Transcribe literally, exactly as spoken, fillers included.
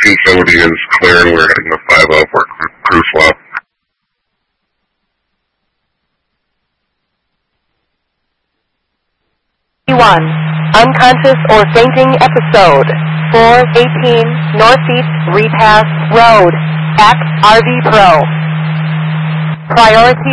two seventy is clear and we're heading to five oh for crew swap. one. Unconscious or fainting episode. four eighteen Northeast Repass Road. X R V Pro. Priority